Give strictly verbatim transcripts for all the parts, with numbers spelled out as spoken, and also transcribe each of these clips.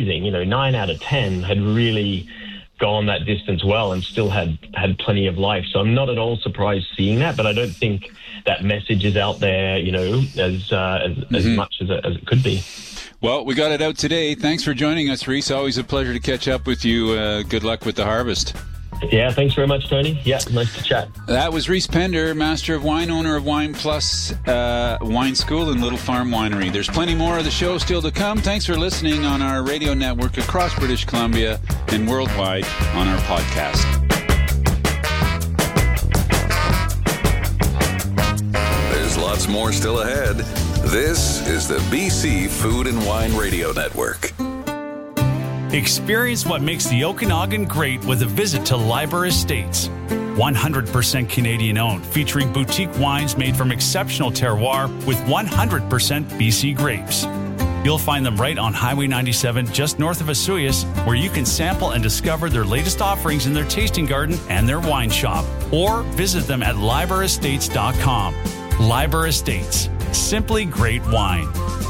amazing. You know, nine out of ten had really gone that distance well and still had, had plenty of life. So I'm not at all surprised seeing that, but I don't think that message is out there, you know, as uh, as, mm-hmm. as much as it, as it could be. Well, we got it out today. Thanks for joining us, Rhys. Always a pleasure to catch up with you. Uh, good luck with the harvest. Yeah, thanks very much, Tony. Yeah, nice to chat. That was Rhys Pender, Master of Wine, owner of Wine Plus uh, Wine School and Little Farm Winery. There's plenty more of the show still to come. Thanks for listening on our radio network across British Columbia and worldwide on our podcast. There's lots more still ahead. This is the B C Food and Wine Radio Network. Experience what makes the Okanagan great with a visit to Liber Estates. one hundred percent Canadian owned, featuring boutique wines made from exceptional terroir with one hundred percent B C grapes. You'll find them right on Highway ninety-seven, just north of Osoyoos, where you can sample and discover their latest offerings in their tasting garden and their wine shop. Or visit them at liber estates dot com. Liber Estates. Simply great wine.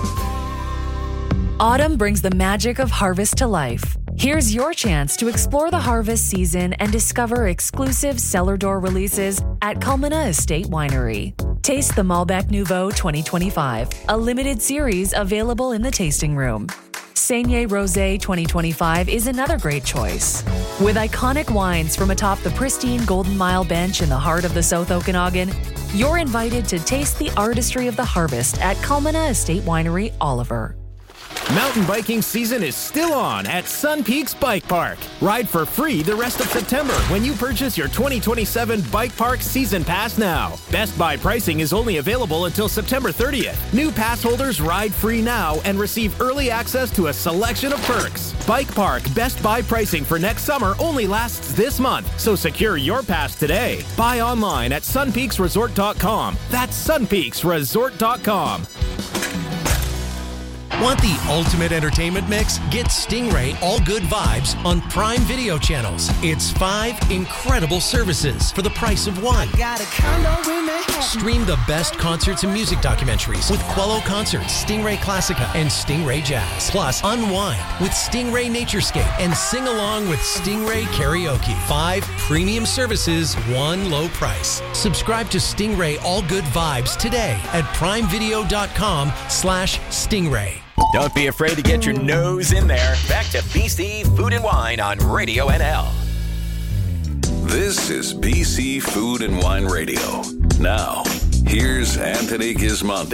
Autumn brings the magic of harvest to life. Here's your chance to explore the harvest season and discover exclusive cellar door releases at Culmina Estate Winery. Taste the Malbec Nouveau twenty twenty-five, a limited series available in the tasting room. Saignée Rosé twenty twenty-five is another great choice. With iconic wines from atop the pristine Golden Mile Bench in the heart of the South Okanagan, you're invited to taste the artistry of the harvest at Culmina Estate Winery, Oliver. Mountain biking season is still on at Sun Peaks Bike Park. Ride for free the rest of September when you purchase your twenty twenty-seven Bike Park Season Pass now. Best Buy pricing is only available until September thirtieth. New pass holders ride free now and receive early access to a selection of perks. Bike Park Best Buy pricing for next summer only lasts this month, so secure your pass today. Buy online at sun peaks resort dot com. That's sun peaks resort dot com. Want the ultimate entertainment mix? Get Stingray All Good Vibes on Prime Video channels. It's five incredible services for the price of one. Stream the best concerts and music documentaries with Quello Concerts, Stingray Classica, and Stingray Jazz. Plus, unwind with Stingray Naturescape and sing along with Stingray Karaoke. Five premium services, one low price. Subscribe to Stingray All Good Vibes today at primevideo.com slash Stingray. Don't be afraid to get your nose in there. Back to B C Food and Wine on Radio N L. This is B C Food and Wine Radio. Now, here's Anthony Gismondi.